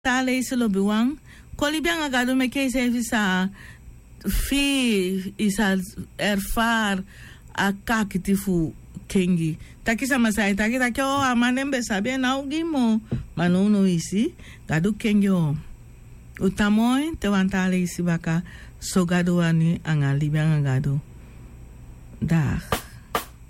tale isi lo biwang. Kolibiang agado me ke sa fi isa erfar a kakitifu kengi. Taki sama sai taki amanembe sabe na ugimo manuno isi gadu kengi o. Utamoy te wantale isi baka so gado ani anga libiang agado. Dag.